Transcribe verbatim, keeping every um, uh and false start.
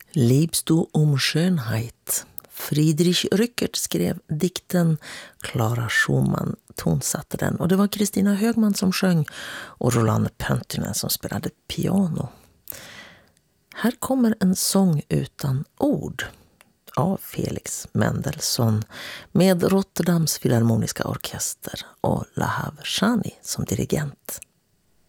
Liebst du um Schönheit. Friedrich Rückert skrev dikten, Clara Schumann tonsatte den och det var Kristina Högman som sjöng och Roland Pöntinen som spelade piano. Här kommer en sång utan ord av Felix Mendelssohn med Rotterdams Filharmoniska Orkester och Lahav Shani som dirigent.